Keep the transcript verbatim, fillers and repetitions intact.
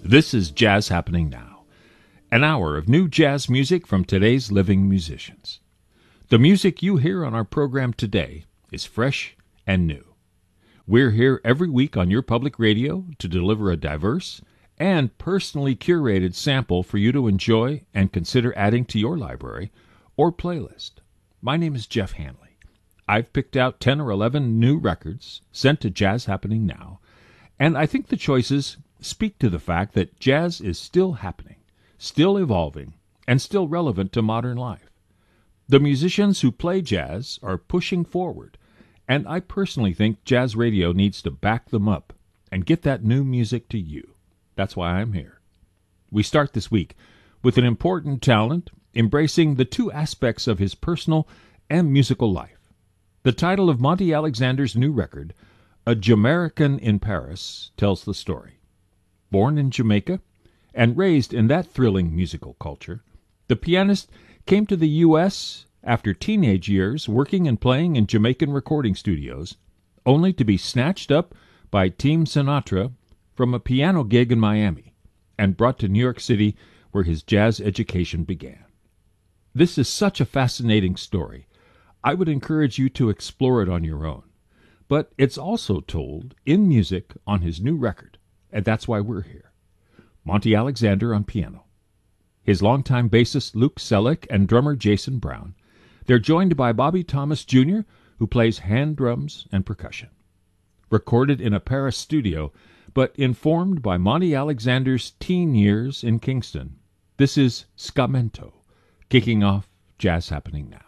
This is Jazz Happening Now, an hour of new jazz music from today's living musicians. The music you hear on our program today is fresh and new. We're here every week on your public radio to deliver a diverse and personally curated sample for you to enjoy and consider adding to your library or playlist. My name is Jeff Hanley. I've picked out ten or eleven new records sent to Jazz Happening Now, and I think the choices speak to the fact that jazz is still happening, still evolving, and still relevant to modern life. The musicians who play jazz are pushing forward, and I personally think jazz radio needs to back them up and get that new music to you. That's why I'm here. We start this week with an important talent embracing the two aspects of his personal and musical life. The title of Monty Alexander's new record, A Jamaican in Paris, tells the story. Born in Jamaica and raised in that thrilling musical culture, the pianist came to the U S after teenage years working and playing in Jamaican recording studios, only to be snatched up by Team Sinatra from a piano gig in Miami and brought to New York City, where his jazz education began. This is such a fascinating story. I would encourage you to explore it on your own. But it's also told in music on his new record, and that's why we're here. Monty Alexander on piano. His longtime bassist Luke Selleck and drummer Jason Brown. They're joined by Bobby Thomas Junior, who plays hand drums and percussion. Recorded in a Paris studio, but informed by Monty Alexander's teen years in Kingston, this is Scamento, kicking off Jazz Happening Now.